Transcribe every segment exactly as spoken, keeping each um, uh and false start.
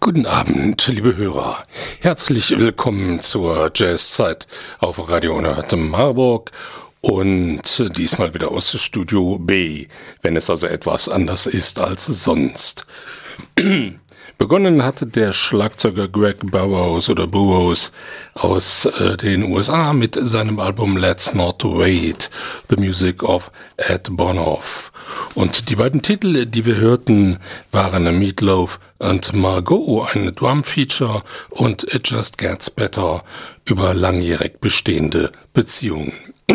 Guten Abend, liebe Hörer. Herzlich willkommen zur Jazzzeit auf Radio Nerd Marburg und diesmal wieder aus Studio B, wenn es also etwas anders ist als sonst. Begonnen hatte der Schlagzeuger Greg Burrows oder Burrows aus äh, den U S A mit seinem Album Let's Not Wait, The Music of Ed Bonoff. Und die beiden Titel, die wir hörten, waren Meatloaf und Margot, ein Drum-Feature, und It Just Gets Better über langjährig bestehende Beziehungen.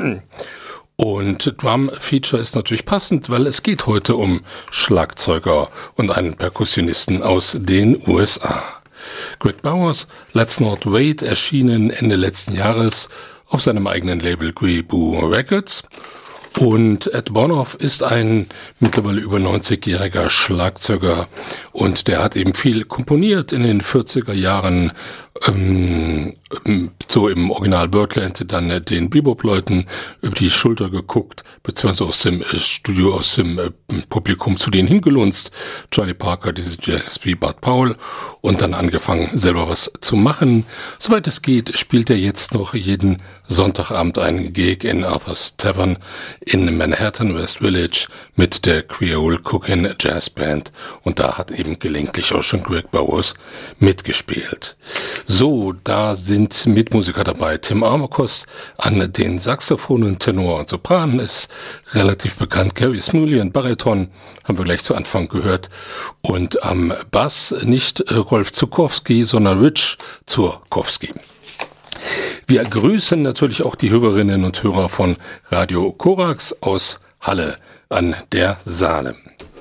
Und Drum-Feature ist natürlich passend, weil es geht heute um Schlagzeuger und einen Perkussionisten aus den U S A. Greg Burrows Let's Not Wait erschienen Ende letzten Jahres auf seinem eigenen Label Guibu Records. Und Ed Bonoff ist ein mittlerweile über neunzigjähriger Schlagzeuger und der hat eben viel komponiert in den vierziger Jahren, ähm, so im Original Birdland, dann äh, den Bebop-Leuten über die Schulter geguckt, beziehungsweise aus dem äh, Studio, aus dem äh, Publikum zu denen hingelunzt, Charlie Parker, diese Jazz wie Bud Powell, und dann angefangen, selber was zu machen. Soweit es geht, spielt er jetzt noch jeden Sonntagabend einen Gig in Arthur's Tavern in Manhattan, West Village, mit der Creole Cookin Jazz Band, und da hat eben gelegentlich auch schon Greg Burrows mitgespielt. So, da sind Mitmusiker dabei. Tim Armacost an den Saxophonen, Tenor und Sopran ist relativ bekannt. Carrie Smulyan, Bariton, haben wir gleich zu Anfang gehört. Und am Bass nicht Rolf Zuckowski, sondern Rich Zurkowski. Wir grüßen natürlich auch die Hörerinnen und Hörer von Radio Korax aus Halle an der Saale.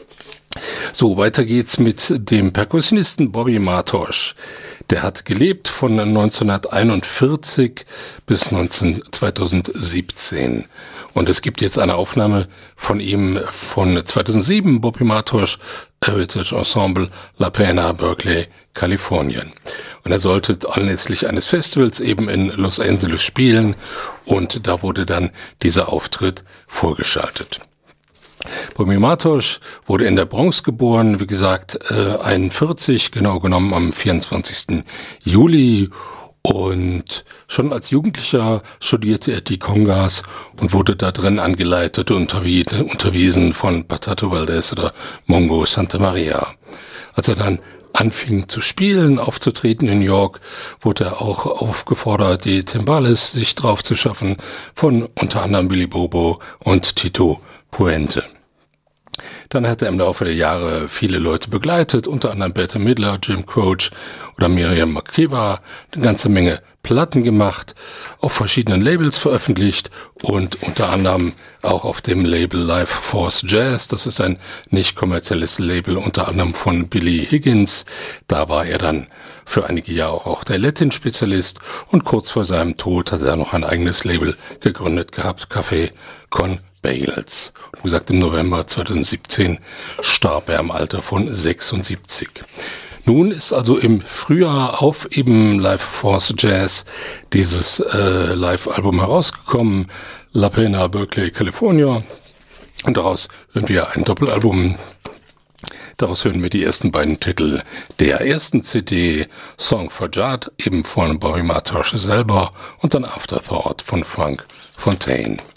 So, weiter geht's mit dem Perkussionisten Bobby Martosch. Der hat gelebt von neunzehnhunderteinundvierzig bis zweitausendsiebzehn. Und es gibt jetzt eine Aufnahme von ihm von zweitausendsieben, Bobby Martosch, Heritage Ensemble, La Pena, Berkeley, Kalifornien. Und er sollte anlässlich eines Festivals eben in Los Angeles spielen, und da wurde dann dieser Auftritt vorgeschaltet. Bobby Martosch wurde in der Bronx geboren, wie gesagt, äh, einundvierzig, genau genommen am vierundzwanzigsten Juli. Und schon als Jugendlicher studierte er die Congas und wurde da drin angeleitet und unterwiesen von Patato Valdez oder Mongo Santa Maria. Als er dann anfing zu spielen, aufzutreten in New York, wurde er auch aufgefordert, die Timbales sich drauf zu schaffen, von unter anderem Billy Bobo und Tito Puente. Dann hat er im Laufe der Jahre viele Leute begleitet, unter anderem Bette Midler, Jim Croce oder Miriam Makeba, eine ganze Menge Platten gemacht, auf verschiedenen Labels veröffentlicht und unter anderem auch auf dem Label Life Force Jazz. Das ist ein nicht kommerzielles Label, unter anderem von Billy Higgins. Da war er dann für einige Jahre auch, auch der Latin-Spezialist, und kurz vor seinem Tod hat er noch ein eigenes Label gegründet gehabt, Café Con Bales. Und wie gesagt, im November zweitausendsiebzehn starb er im Alter von sechsundsiebzig. Nun ist also im Frühjahr auf eben Life Force Jazz dieses äh, Live-Album herausgekommen, La Pena, Berkeley, California. Und daraus hören wir ein Doppelalbum. Daraus hören wir die ersten beiden Titel der ersten C D, Song for Judd, eben von Bobby Martosch selber, und dann Afterthought von Frank Fontaine.